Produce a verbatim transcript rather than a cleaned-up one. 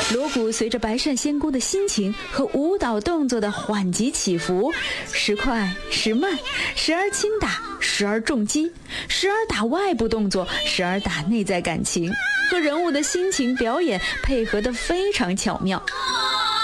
锣鼓随着白鳝仙姑的心情和舞蹈动作的缓急起伏，时快时慢，时而轻打，时而重击，时而打外部动作，时而打内在感情，和人物的心情表演配合得非常巧妙。